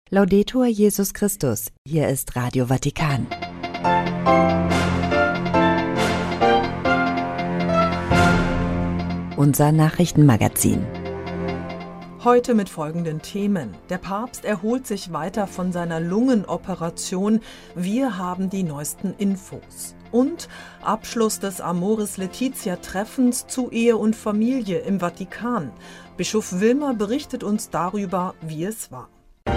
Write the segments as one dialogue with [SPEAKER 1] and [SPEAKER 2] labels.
[SPEAKER 1] Laudetur Jesus Christus, hier ist Radio Vatikan. Unser Nachrichtenmagazin.
[SPEAKER 2] Heute mit folgenden Themen. Der Papst erholt sich weiter von seiner Lungenoperation. Wir haben die neuesten Infos. Und Abschluss des Amoris Laetitia-Treffens zu Ehe und Familie im Vatikan. Bischof Wilmer berichtet uns darüber, wie es war.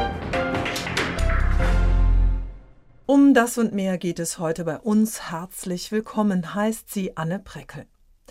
[SPEAKER 2] Um das und mehr geht es heute bei uns. Herzlich willkommen, heißt sie Anne Preckel.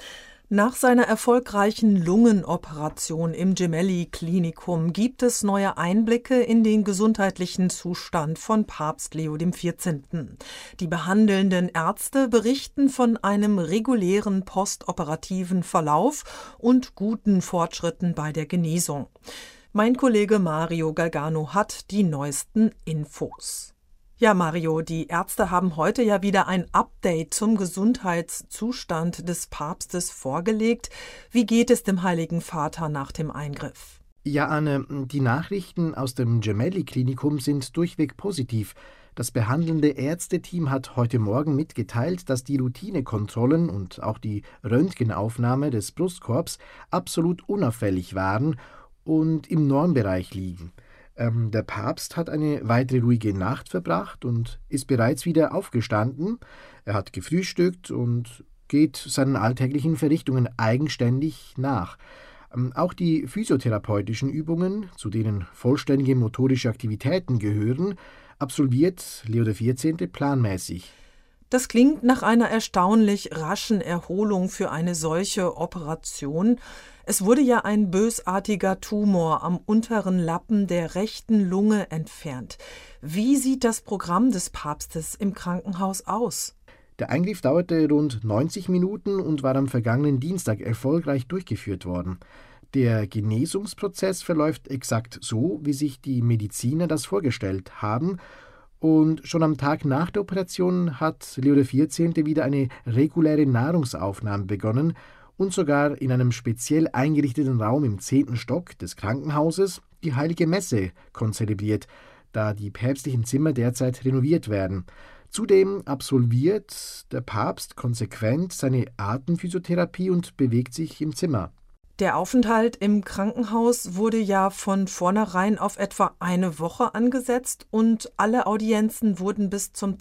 [SPEAKER 2] Nach seiner erfolgreichen Lungenoperation im Gemelli-Klinikum gibt es neue Einblicke in den gesundheitlichen Zustand von Papst Leo XIV. Die behandelnden Ärzte berichten von einem regulären postoperativen Verlauf und guten Fortschritten bei der Genesung. Mein Kollege Mario Galgano hat die neuesten Infos. Ja, Mario, die Ärzte haben heute ja wieder ein Update zum Gesundheitszustand des Papstes vorgelegt. Wie geht es dem Heiligen Vater nach dem Eingriff?
[SPEAKER 3] Ja, Anne, die Nachrichten aus dem Gemelli-Klinikum sind durchweg positiv. Das behandelnde Ärzteteam hat heute Morgen mitgeteilt, dass die Routinekontrollen und auch die Röntgenaufnahme des Brustkorbs absolut unauffällig waren und im Normbereich liegen. Der Papst hat eine weitere ruhige Nacht verbracht und ist bereits wieder aufgestanden. Er hat gefrühstückt und geht seinen alltäglichen Verrichtungen eigenständig nach. Auch die physiotherapeutischen Übungen, zu denen vollständige motorische Aktivitäten gehören, absolviert Leo XIV. Planmäßig.
[SPEAKER 2] Das klingt nach einer erstaunlich raschen Erholung für eine solche Operation. Es wurde ja ein bösartiger Tumor am unteren Lappen der rechten Lunge entfernt. Wie sieht das Programm des Papstes im Krankenhaus aus?
[SPEAKER 3] Der Eingriff dauerte rund 90 Minuten und war am vergangenen Dienstag erfolgreich durchgeführt worden. Der Genesungsprozess verläuft exakt so, wie sich die Mediziner das vorgestellt haben. Und schon am Tag nach der Operation hat Leo XIV. Wieder eine reguläre Nahrungsaufnahme begonnen und sogar in einem speziell eingerichteten Raum im 10. Stock des Krankenhauses die Heilige Messe konzelebriert, da die päpstlichen Zimmer derzeit renoviert werden. Zudem absolviert der Papst konsequent seine Atemphysiotherapie und bewegt sich im Zimmer.
[SPEAKER 2] Der Aufenthalt im Krankenhaus wurde ja von vornherein auf etwa eine Woche angesetzt und alle Audienzen wurden bis zum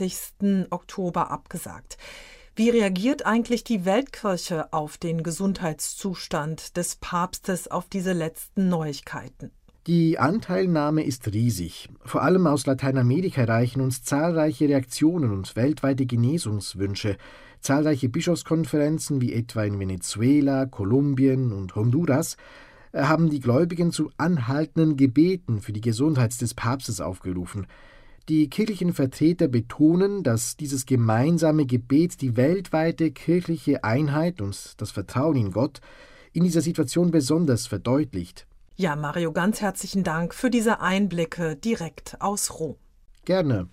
[SPEAKER 2] 20. Oktober abgesagt. Wie reagiert eigentlich die Weltkirche auf den Gesundheitszustand des Papstes, auf diese letzten Neuigkeiten?
[SPEAKER 3] Die Anteilnahme ist riesig. Vor allem aus Lateinamerika erreichen uns zahlreiche Reaktionen und weltweite Genesungswünsche. Zahlreiche Bischofskonferenzen, wie etwa in Venezuela, Kolumbien und Honduras, haben die Gläubigen zu anhaltenden Gebeten für die Gesundheit des Papstes aufgerufen. Die kirchlichen Vertreter betonen, dass dieses gemeinsame Gebet die weltweite kirchliche Einheit und das Vertrauen in Gott in dieser Situation besonders verdeutlicht.
[SPEAKER 2] Ja, Mario, ganz herzlichen Dank für diese Einblicke direkt aus Rom.
[SPEAKER 3] Gerne.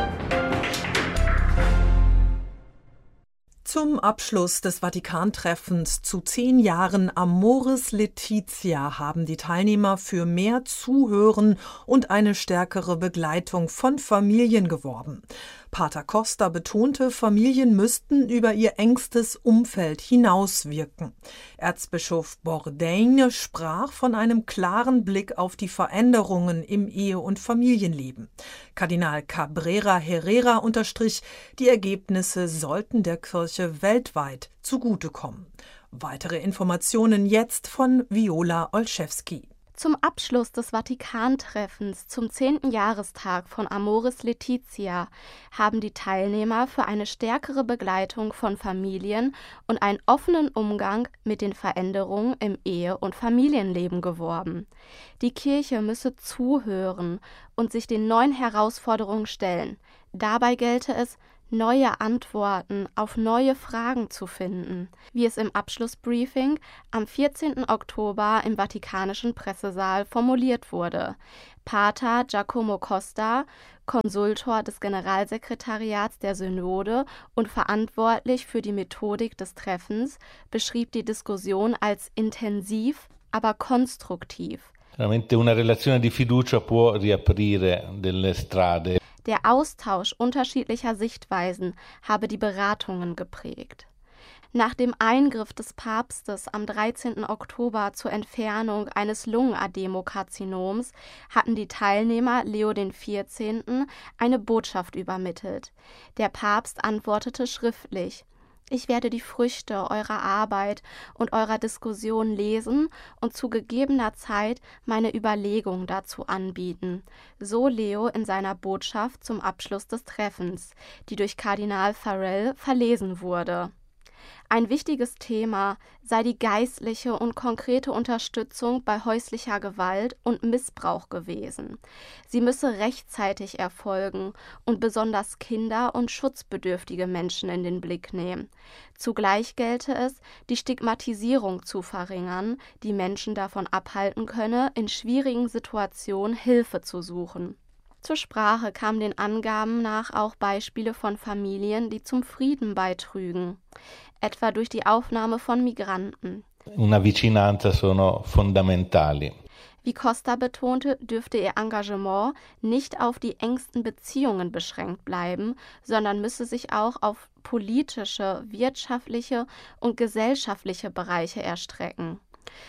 [SPEAKER 2] Zum Abschluss des Vatikan-Treffens zu 10 Jahren Amoris Laetitia haben die Teilnehmer für mehr Zuhören und eine stärkere Begleitung von Familien geworben. Pater Costa betonte, Familien müssten über ihr engstes Umfeld hinauswirken. Erzbischof Bourdain sprach von einem klaren Blick auf die Veränderungen im Ehe- und Familienleben. Kardinal Cabrera Herrera unterstrich, die Ergebnisse sollten der Kirche weltweit zugutekommen. Weitere Informationen jetzt von Viola Olszewski.
[SPEAKER 4] Zum Abschluss des Vatikan-Treffens zum 10. Jahrestag von Amoris Laetitia haben die Teilnehmer für eine stärkere Begleitung von Familien und einen offenen Umgang mit den Veränderungen im Ehe- und Familienleben geworben. Die Kirche müsse zuhören und sich den neuen Herausforderungen stellen. Dabei gelte es, neue Antworten auf neue Fragen zu finden, wie es im Abschlussbriefing am 14. Oktober im Vatikanischen Pressesaal formuliert wurde. Pater Giacomo Costa, Konsultor des Generalsekretariats der Synode und verantwortlich für die Methodik des Treffens, beschrieb die Diskussion als intensiv, aber konstruktiv.
[SPEAKER 5] Veramente una relazione di fiducia può riaprire delle strade.
[SPEAKER 4] Der Austausch unterschiedlicher Sichtweisen habe die Beratungen geprägt. Nach dem Eingriff des Papstes am 13. Oktober zur Entfernung eines Lungenadenokarzinoms hatten die Teilnehmer Leo XIV. Eine Botschaft übermittelt. Der Papst antwortete schriftlich: Ich werde die Früchte eurer Arbeit und eurer Diskussion lesen und zu gegebener Zeit meine Überlegungen dazu anbieten, so Leo in seiner Botschaft zum Abschluss des Treffens, die durch Kardinal Farrell verlesen wurde. Ein wichtiges Thema sei die geistliche und konkrete Unterstützung bei häuslicher Gewalt und Missbrauch gewesen. Sie müsse rechtzeitig erfolgen und besonders Kinder und schutzbedürftige Menschen in den Blick nehmen. Zugleich gelte es, die Stigmatisierung zu verringern, die Menschen davon abhalten könne, in schwierigen Situationen Hilfe zu suchen. Zur Sprache kamen den Angaben nach auch Beispiele von Familien, die zum Frieden beitrügen, etwa durch die Aufnahme von Migranten.
[SPEAKER 5] Una vicinanza sono fondamentali.
[SPEAKER 4] Wie Costa betonte, dürfte ihr Engagement nicht auf die engsten Beziehungen beschränkt bleiben, sondern müsse sich auch auf politische, wirtschaftliche und gesellschaftliche Bereiche erstrecken.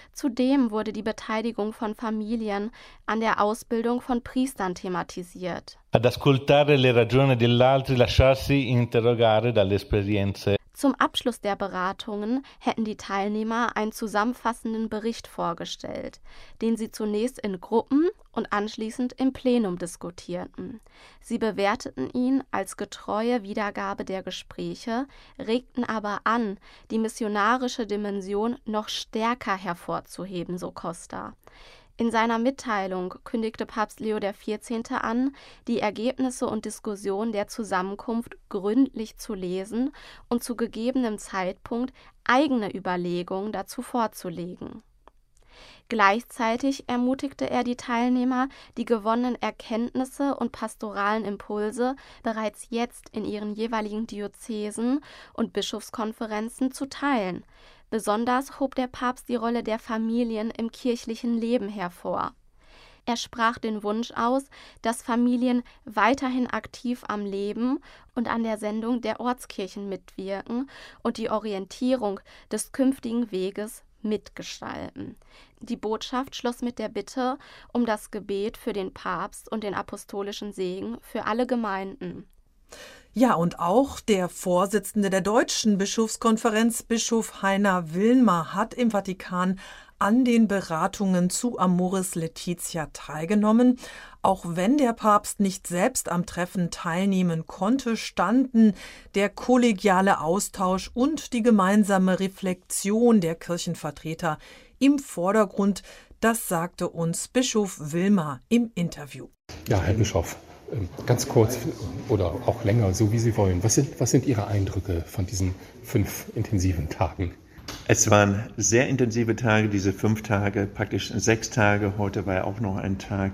[SPEAKER 4] Zudem wurde die Beteiligung von Familien an der Ausbildung von Priestern thematisiert.
[SPEAKER 5] Ad ascoltare le ragioni dell'altro, lasciarsi interrogare dalle esperienze.
[SPEAKER 4] Zum Abschluss der Beratungen hätten die Teilnehmer einen zusammenfassenden Bericht vorgestellt, den sie zunächst in Gruppen und anschließend im Plenum diskutierten. Sie bewerteten ihn als getreue Wiedergabe der Gespräche, regten aber an, die missionarische Dimension noch stärker hervorzuheben, so Costa. In seiner Mitteilung kündigte Papst Leo XIV. An, die Ergebnisse und Diskussion der Zusammenkunft gründlich zu lesen und zu gegebenem Zeitpunkt eigene Überlegungen dazu vorzulegen. Gleichzeitig ermutigte er die Teilnehmer, die gewonnenen Erkenntnisse und pastoralen Impulse bereits jetzt in ihren jeweiligen Diözesen und Bischofskonferenzen zu teilen. Besonders hob der Papst die Rolle der Familien im kirchlichen Leben hervor. Er sprach den Wunsch aus, dass Familien weiterhin aktiv am Leben und an der Sendung der Ortskirchen mitwirken und die Orientierung des künftigen Weges mitgestalten. Die Botschaft schloss mit der Bitte um das Gebet für den Papst und den apostolischen Segen für alle Gemeinden.
[SPEAKER 2] Ja, und auch der Vorsitzende der Deutschen Bischofskonferenz, Bischof Heiner Willmer, hat im Vatikan an den Beratungen zu Amoris Laetitia teilgenommen. Auch wenn der Papst nicht selbst am Treffen teilnehmen konnte, standen der kollegiale Austausch und die gemeinsame Reflexion der Kirchenvertreter im Vordergrund. Das sagte uns Bischof Willmer im Interview.
[SPEAKER 6] Ja, Herr Bischof, ganz kurz oder auch länger, so wie Sie wollen. Was sind Ihre Eindrücke von diesen 5 intensiven Tagen?
[SPEAKER 7] Es waren sehr intensive Tage, diese 5 Tage, praktisch 6 Tage. Heute war ja auch noch ein Tag.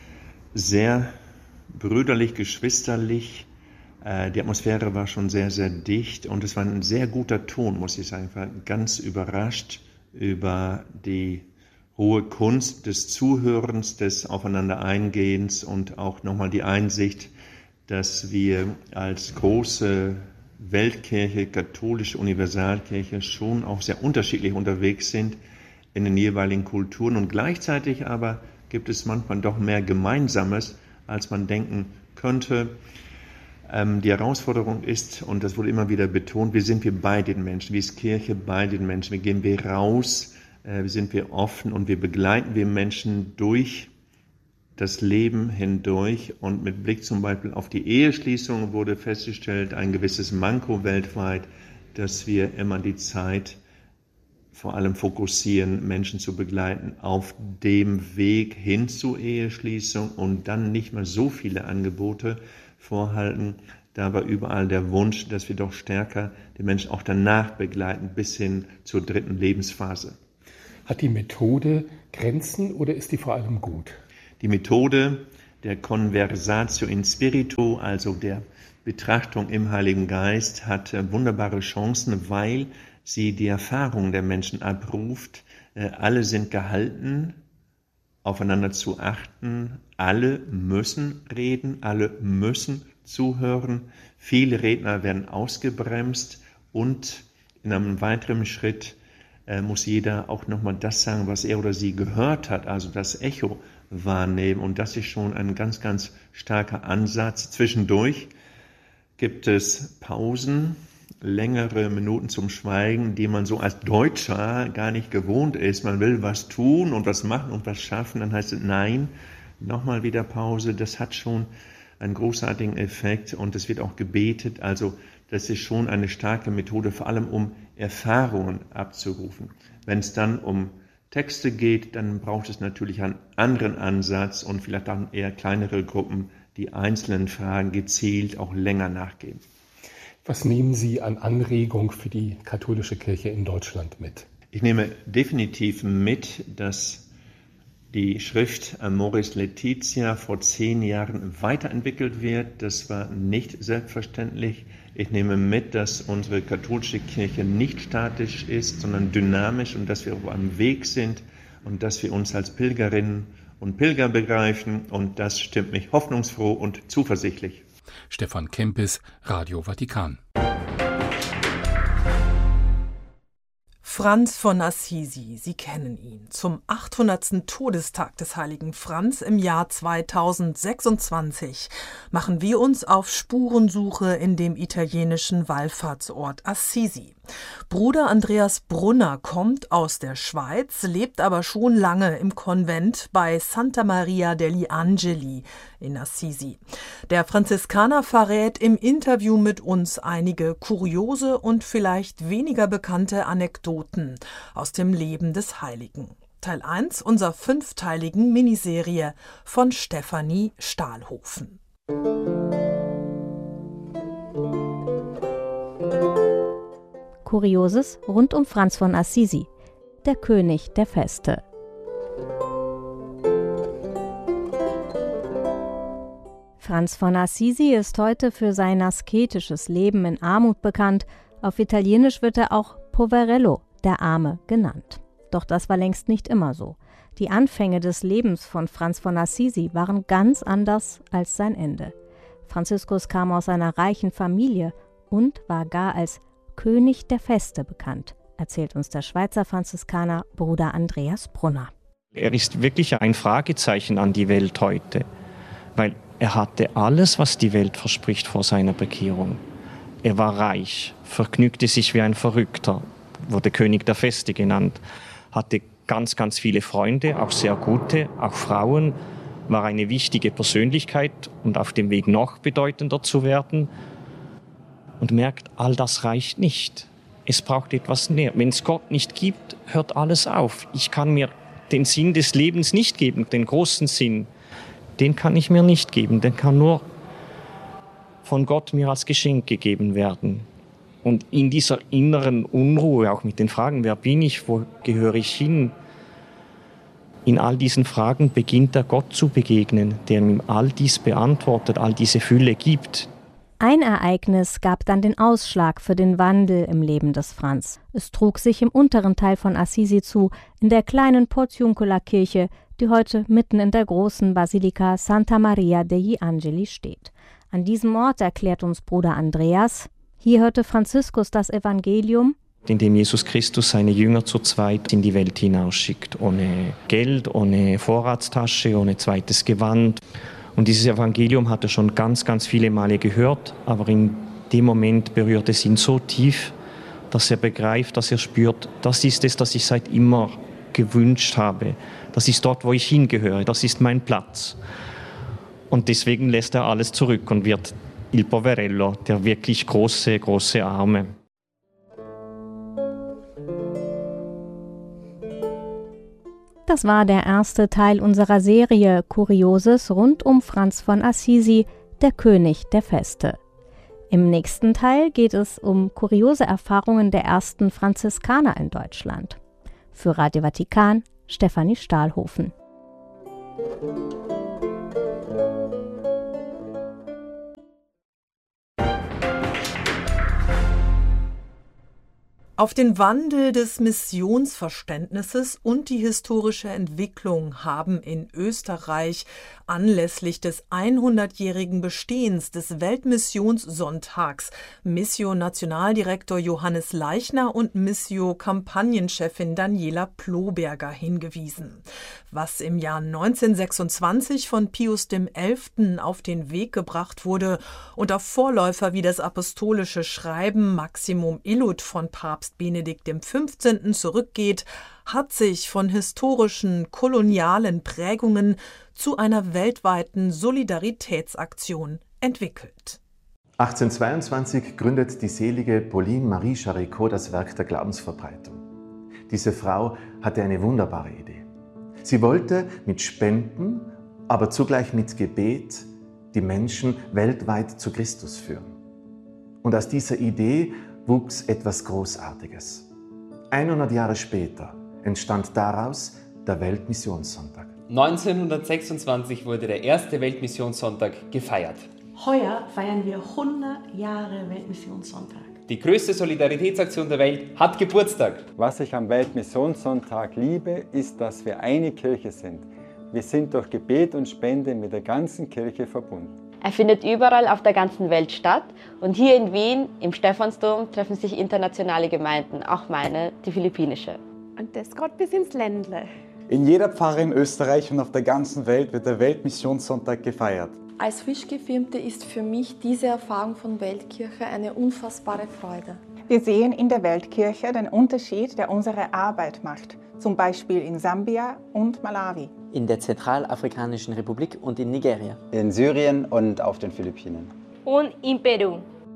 [SPEAKER 7] Sehr brüderlich, geschwisterlich. Die Atmosphäre war schon sehr, sehr dicht und es war ein sehr guter Ton, muss ich sagen. Ich war ganz überrascht über die hohe Kunst des Zuhörens, des Aufeinander-Eingehens und auch nochmal die Einsicht, dass wir als große Weltkirche, katholische Universalkirche schon auch sehr unterschiedlich unterwegs sind in den jeweiligen Kulturen und gleichzeitig aber gibt es manchmal doch mehr Gemeinsames, als man denken könnte. Die Herausforderung ist, und das wurde immer wieder betont, wie sind wir bei den Menschen, wie ist Kirche bei den Menschen, wie gehen wir raus, wie sind wir offen und wie begleiten wir Menschen durch das Leben hindurch. Und mit Blick zum Beispiel auf die Eheschließung wurde festgestellt, ein gewisses Manko weltweit, dass wir immer die Zeit vor allem fokussieren, Menschen zu begleiten auf dem Weg hin zur Eheschließung und dann nicht mehr so viele Angebote vorhalten. Da war überall der Wunsch, dass wir doch stärker die Menschen auch danach begleiten, bis hin zur 3. Lebensphase.
[SPEAKER 6] Hat die Methode Grenzen oder ist die vor allem gut?
[SPEAKER 7] Die Methode der Conversatio in Spiritu, also der Betrachtung im Heiligen Geist, hat wunderbare Chancen, weil sie die Erfahrung der Menschen abruft. Alle sind gehalten, aufeinander zu achten. Alle müssen reden, alle müssen zuhören. Viele Redner werden ausgebremst und in einem weiteren Schritt muss jeder auch nochmal das sagen, was er oder sie gehört hat, also das Echo wahrnehmen. Und das ist schon ein ganz, ganz starker Ansatz. Zwischendurch gibt es Pausen, längere Minuten zum Schweigen, die man so als Deutscher gar nicht gewohnt ist. Man will was tun und was machen und was schaffen, dann heißt es nein, nochmal wieder Pause. Das hat schon einen großartigen Effekt und es wird auch gebetet. Also das ist schon eine starke Methode, vor allem um Erfahrungen abzurufen. Wenn es dann um Texte geht, dann braucht es natürlich einen anderen Ansatz und vielleicht dann eher kleinere Gruppen, die einzelnen Fragen gezielt auch länger nachgehen.
[SPEAKER 6] Was nehmen Sie an Anregung für die katholische Kirche in Deutschland mit?
[SPEAKER 7] Ich nehme definitiv mit, dass die Schrift Amoris Laetitia vor 10 Jahren weiterentwickelt wird. Das war nicht selbstverständlich. Ich nehme mit, dass unsere katholische Kirche nicht statisch ist, sondern dynamisch und dass wir auf einem Weg sind und dass wir uns als Pilgerinnen und Pilger begreifen. Und das stimmt mich hoffnungsfroh und zuversichtlich.
[SPEAKER 6] Stefan Kempis, Radio Vatikan.
[SPEAKER 2] Franz von Assisi, Sie kennen ihn. Zum 800. Todestag des heiligen Franz im Jahr 2026 machen wir uns auf Spurensuche in dem italienischen Wallfahrtsort Assisi. Bruder Andreas Brunner kommt aus der Schweiz, lebt aber schon lange im Konvent bei Santa Maria degli Angeli in Assisi. Der Franziskaner verrät im Interview mit uns einige kuriose und vielleicht weniger bekannte Anekdoten aus dem Leben des Heiligen. Teil 1 unserer 5-teiligen Miniserie von Stefanie Stahlhofen.
[SPEAKER 8] Kurioses rund um Franz von Assisi, der König der Feste. Franz von Assisi ist heute für sein asketisches Leben in Armut bekannt. Auf Italienisch wird er auch Poverello, der Arme, genannt. Doch das war längst nicht immer so. Die Anfänge des Lebens von Franz von Assisi waren ganz anders als sein Ende. Franziskus kam aus einer reichen Familie und war gar als König der Feste bekannt, erzählt uns der Schweizer Franziskaner Bruder Andreas Brunner.
[SPEAKER 9] Er ist wirklich ein Fragezeichen an die Welt heute, weil er hatte alles, was die Welt verspricht vor seiner Bekehrung. Er war reich, vergnügte sich wie ein Verrückter, wurde König der Feste genannt, hatte ganz, ganz viele Freunde, auch sehr gute, auch Frauen, war eine wichtige Persönlichkeit und auf dem Weg noch bedeutender zu werden. Und merkt, all das reicht nicht. Es braucht etwas mehr. Wenn es Gott nicht gibt, hört alles auf. Ich kann mir den Sinn des Lebens nicht geben, den großen Sinn. Den kann ich mir nicht geben. Den kann nur von Gott mir als Geschenk gegeben werden. Und in dieser inneren Unruhe, auch mit den Fragen, wer bin ich, wo gehöre ich hin, in all diesen Fragen beginnt er Gott zu begegnen, der ihm all dies beantwortet, all diese Fülle gibt.
[SPEAKER 8] Ein Ereignis gab dann den Ausschlag für den Wandel im Leben des Franz. Es trug sich im unteren Teil von Assisi zu, in der kleinen Portiuncula-Kirche, die heute mitten in der großen Basilika Santa Maria degli Angeli steht. An diesem Ort erklärt uns Bruder Andreas, hier hörte Franziskus das Evangelium,
[SPEAKER 9] in dem Jesus Christus seine Jünger zu zweit in die Welt hinausschickt, ohne Geld, ohne Vorratstasche, ohne zweites Gewand. Und dieses Evangelium hat er schon ganz, ganz viele Male gehört, aber in dem Moment berührt es ihn so tief, dass er begreift, dass er spürt, das ist es, das ich seit immer gewünscht habe. Das ist dort, wo ich hingehöre, das ist mein Platz. Und deswegen lässt er alles zurück und wird Il Poverello, der wirklich große, große Arme.
[SPEAKER 8] Das war der erste Teil unserer Serie Kurioses rund um Franz von Assisi, der König der Feste. Im nächsten Teil geht es um kuriose Erfahrungen der ersten Franziskaner in Deutschland. Für Radio Vatikan, Stefanie Stahlhofen.
[SPEAKER 2] Auf den Wandel des Missionsverständnisses und die historische Entwicklung haben in Österreich anlässlich des 100-jährigen Bestehens des Weltmissionssonntags Missio-Nationaldirektor Johannes Leichner und Missio-Kampagnenchefin Daniela Ploberger hingewiesen. Was im Jahr 1926 von Pius XI. Auf den Weg gebracht wurde und auf Vorläufer wie das apostolische Schreiben Maximum Illud von Papst Benedikt XV. Zurückgeht, hat sich von historischen, kolonialen Prägungen zu einer weltweiten Solidaritätsaktion entwickelt.
[SPEAKER 10] 1822 gründet die selige Pauline Marie Charicot das Werk der Glaubensverbreitung. Diese Frau hatte eine wunderbare Idee. Sie wollte mit Spenden, aber zugleich mit Gebet die Menschen weltweit zu Christus führen. Und aus dieser Idee wuchs etwas Großartiges. 100 Jahre später entstand daraus der Weltmissionssonntag.
[SPEAKER 11] 1926 wurde der erste Weltmissionssonntag gefeiert.
[SPEAKER 12] Heuer feiern wir 100 Jahre Weltmissionssonntag.
[SPEAKER 11] Die größte Solidaritätsaktion der Welt hat Geburtstag.
[SPEAKER 13] Was ich am Weltmissionssonntag liebe, ist, dass wir eine Kirche sind. Wir sind durch Gebet und Spende mit der ganzen Kirche verbunden.
[SPEAKER 14] Er findet überall auf der ganzen Welt statt und hier in Wien, im Stephansdom, treffen sich internationale Gemeinden, auch meine, die philippinische.
[SPEAKER 15] Und das geht bis ins Ländle.
[SPEAKER 16] In jeder Pfarre in Österreich und auf der ganzen Welt wird der Weltmissionssonntag gefeiert.
[SPEAKER 17] Als frisch Gefirmte ist für mich diese Erfahrung von Weltkirche eine unfassbare Freude.
[SPEAKER 18] Wir sehen in der Weltkirche den Unterschied, der unsere Arbeit macht. Zum Beispiel in Sambia und Malawi.
[SPEAKER 19] In der Zentralafrikanischen Republik und in Nigeria.
[SPEAKER 13] In Syrien und auf den Philippinen.
[SPEAKER 20] Und in Peru.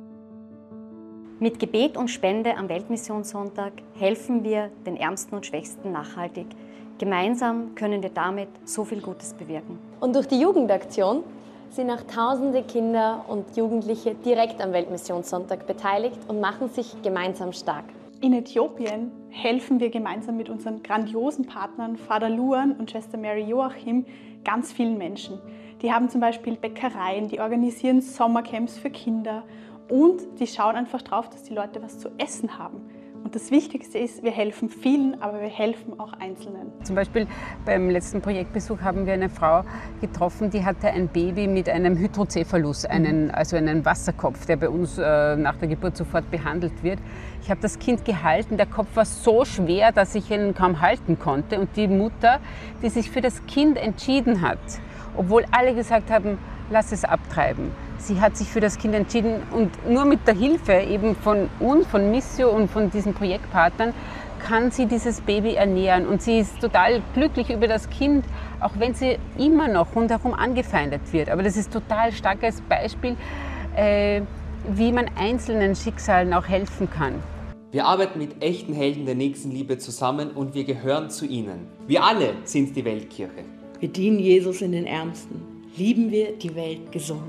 [SPEAKER 21] Mit Gebet und Spende am Weltmissionssonntag helfen wir den Ärmsten und Schwächsten nachhaltig. Gemeinsam können wir damit so viel Gutes bewirken.
[SPEAKER 22] Und durch die Jugendaktion sind auch tausende Kinder und Jugendliche direkt am Weltmissionssonntag beteiligt und machen sich gemeinsam stark.
[SPEAKER 23] In Äthiopien helfen wir gemeinsam mit unseren grandiosen Partnern Vater Luan und Schwester Mary Joachim ganz vielen Menschen. Die haben zum Beispiel Bäckereien, die organisieren Sommercamps für Kinder und die schauen einfach drauf, dass die Leute was zu essen haben. Und das Wichtigste ist, wir helfen vielen, aber wir helfen auch Einzelnen.
[SPEAKER 24] Zum Beispiel beim letzten Projektbesuch haben wir eine Frau getroffen, die hatte ein Baby mit einem Hydrocephalus, also einen Wasserkopf, der bei uns nach der Geburt sofort behandelt wird. Ich habe das Kind gehalten, der Kopf war so schwer, dass ich ihn kaum halten konnte. Und die Mutter, die sich für das Kind entschieden hat, obwohl alle gesagt haben, lass es abtreiben. Sie hat sich für das Kind entschieden und nur mit der Hilfe eben von uns, von Missio und von diesen Projektpartnern kann sie dieses Baby ernähren. Und sie ist total glücklich über das Kind, auch wenn sie immer noch rundherum angefeindet wird. Aber das ist ein total starkes Beispiel, wie man einzelnen Schicksalen auch helfen kann.
[SPEAKER 11] Wir arbeiten mit echten Helden der Nächstenliebe zusammen und wir gehören zu ihnen. Wir alle sind die Weltkirche.
[SPEAKER 12] Wir dienen Jesus in den Ärmsten. Lieben wir die Welt gesund.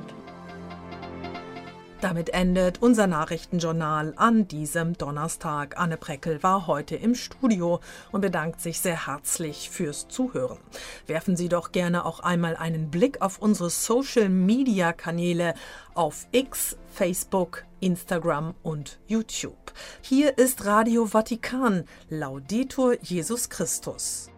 [SPEAKER 2] Damit endet unser Nachrichtenjournal an diesem Donnerstag. Anne Preckel war heute im Studio und bedankt sich sehr herzlich fürs Zuhören. Werfen Sie doch gerne auch einmal einen Blick auf unsere Social-Media-Kanäle auf X, Facebook, Instagram und YouTube. Hier ist Radio Vatikan. Laudetur Jesus Christus.